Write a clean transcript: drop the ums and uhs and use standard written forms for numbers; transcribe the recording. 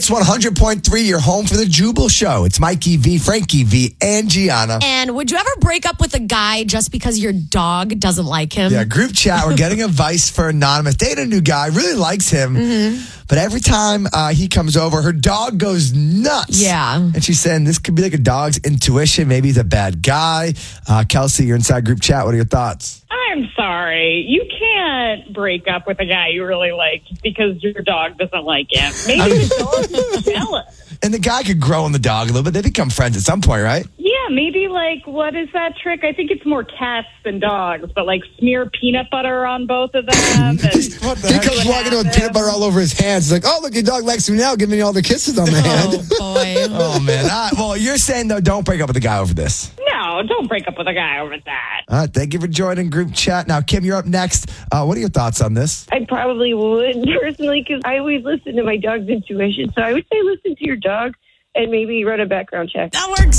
Hits 100.3, your home for the Jubal Show. It's Mikey V, Frankie V, and Gianna. And would you ever break up with a guy just because your dog doesn't like him? Yeah, group chat. We're getting advice for Anonymous. Dating a new guy, really likes him. But every time he comes over, her dog goes nuts. Yeah. And she's saying this could be like a dog's intuition. Maybe he's a bad guy. Kelsey, you're inside group chat. What are your thoughts? I'm sorry. You can't break up with a guy you really like just because your dog doesn't like him. Maybe the dog is jealous. And the guy could grow on the dog a little bit. They become friends at some point, right? Yeah, maybe like, what is that trick? I think it's more cats than dogs, but like smear peanut butter on both of them. And He comes walking with peanut butter all over his hands. He's like, oh, look, your dog likes me now. Give me all the kisses on the hand. Oh, boy. Oh, man. Well, you're saying, though, don't break up with the guy over this. no, don't break up with a guy over that. All right, thank you for joining group chat. Now, Kim, you're up next. What are your thoughts on this? I probably would personally because I always listen to my dog's intuition. So I would say listen to your dog and maybe run a background check. That works.